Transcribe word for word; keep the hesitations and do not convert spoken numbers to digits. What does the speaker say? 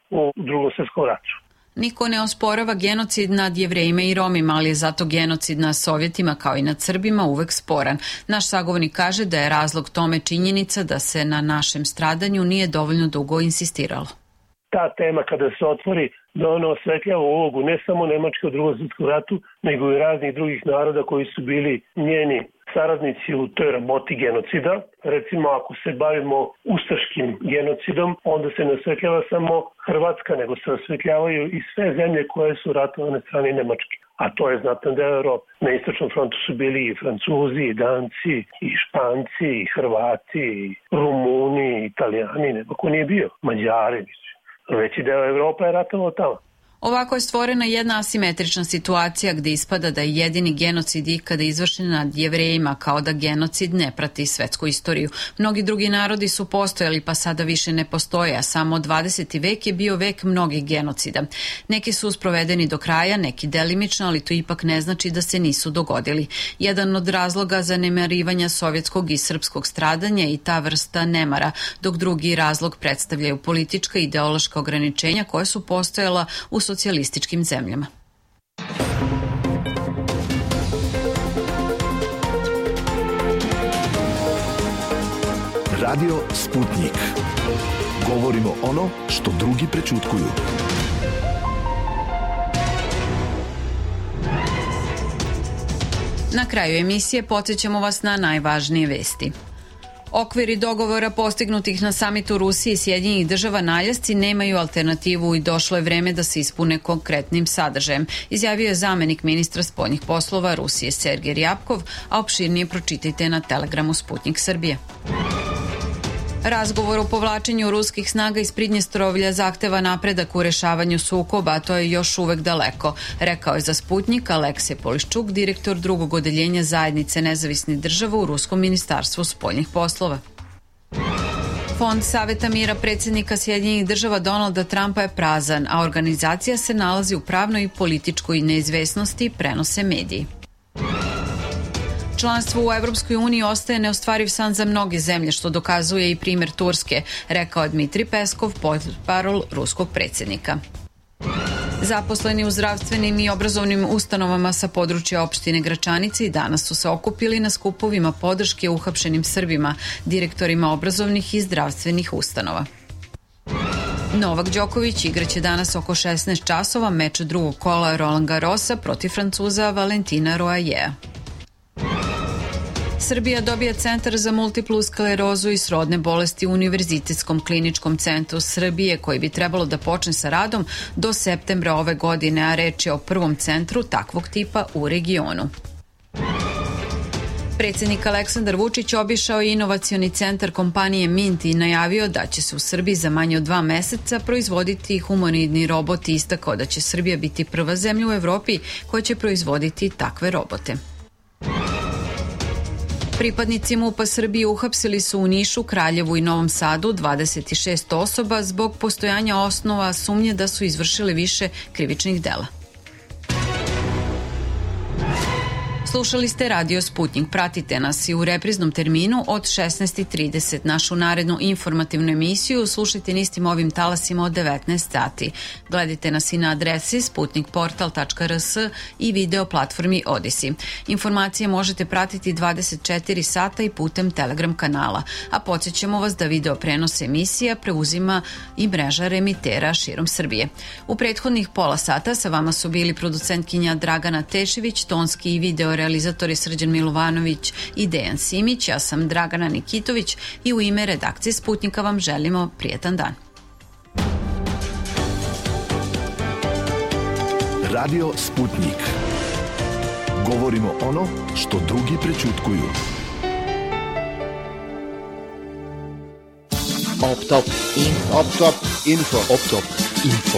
u Drugom svjetskom ratu. Niko ne osporava genocid nad Jevrejima i Romima, ali je zato genocid nad Sovjetima kao i nad Srbima uvek sporan. Naš sagovornik kaže da je razlog tome činjenica da se na našem stradanju nije dovoljno dugo insistiralo. Ta tema kada se otvori, da ona osvetljava ulogu ne samo Nemačke u Drugom svjetskom ratu, nego i raznih drugih naroda koji su bili njeni saradnici u toj raboti genocida. Recimo, ako se bavimo ustaškim genocidom, onda se ne osvetljava samo Hrvatska, nego se osvetljavaju i sve zemlje koje su ratovane na strani Nemačke. A to je znatan deo Evrope. Na istočnom frontu su bili i Francuzi, i Danci, i Španci, i Hrvati, i Rumuni, i Italijani, nego ko nije bio, Mađari. Veći deo Evropa je ratovao tamo. Ovako je stvorena jedna asimetrična situacija gde ispada da je jedini genocid ikada izvršen nad Jevrejima, kao da genocid ne prati svetsku istoriju. Mnogi drugi narodi su postojali pa sada više ne postoje, a samo dvadeseti vek je bio vek mnogih genocida. Neki su sprovedeni do kraja, neki delimično, ali to ipak ne znači da se nisu dogodili. Jedan od razloga zanemarivanja sovjetskog i srpskog stradanja je i ta vrsta nemara, dok drugi razlog predstavljaju politička i ideološka ograničenja koja su postojala u socijalističkim zemljama. Radio Sputnik. Govorimo ono što drugi prećutkuju. Na kraju emisije podsjećamo vas na najvažnije vesti. Okviri dogovora postignutih na samitu Rusije i Sjedinjenih država naljasci nemaju alternativu i došlo je vreme da se ispune konkretnim sadržajem, izjavio je zamenik ministra spoljnih poslova Rusije Sergej Ryabkov, a opširnije pročitajte na Telegramu Sputnik Srbije. Razgovor o povlačenju ruskih snaga iz Pridnjestrovlja zahteva napredak u rešavanju sukoba, a to je još uvek daleko, rekao je za Sputnik Aleksej Poliščuk, direktor drugog odeljenja zajednice nezavisnih država u Ruskom ministarstvu spoljnih poslova. Fond Saveta mira predsjednika Sjedinjenih država Donalda Trumpa je prazan, a organizacija se nalazi u pravnoj i političkoj neizvesnosti, prenose mediji. Članstvo u Evropskoj uniji ostaje neostvariv san za mnoge zemlje, što dokazuje i primjer Turske, rekao je Dmitrij Peskov, portparol ruskog predsjednika. Zaposleni u zdravstvenim i obrazovnim ustanovama sa područja opštine Gračanice i danas su se okupili na skupovima podrške uhapšenim Srbima, direktorima obrazovnih i zdravstvenih ustanova. Novak Đoković igraće danas oko šesnaest časova meč drugog kola Roland Garrosa protiv Francuza Valentina Roajea. Srbija dobija centar za multiplu sklerozu i srodne bolesti u Univerzitetskom kliničkom centru Srbije, koji bi trebalo da počne sa radom do septembra ove godine, a reč je o prvom centru takvog tipa u regionu. Predsjednik Aleksandar Vučić obišao je inovacioni centar kompanije Mint i najavio da će se u Srbiji za manje od dva meseca proizvoditi humanoidni robot i istakao da će Srbija biti prva zemlja u Evropi koja će proizvoditi takve robote. Pripadnici MUP-a Srbije uhapsili su u Nišu, Kraljevu i Novom Sadu dvadeset šest osoba zbog postojanja osnova sumnje da su izvršili više krivičnih dela. Slušali ste Radio Sputnik. Pratite nas i u repriznom terminu od šesnaest trideset. Našu narednu informativnu emisiju slušajte na istim ovim talasima od devetnaest sati. Gledajte nas i na adresi sputnikportal tačka r s i video platformi Odisi. Informacije možete pratiti dvadeset četiri sata i putem Telegram kanala. A podsjećamo vas da video prenos emisija preuzima i mreža remitera širom Srbije. U prethodnih pola sata sa vama su bili producentkinja Dragana Tešević, tonski i video realizatori Srđan Milovanović i Dejan Simić. Ja sam Dragana Nikitović i u ime redakcije Sputnika vam želimo prijetan dan. Radio Sputnik. Govorimo ono što drugi prećutkuju. Op top info. Op top info. Op top info.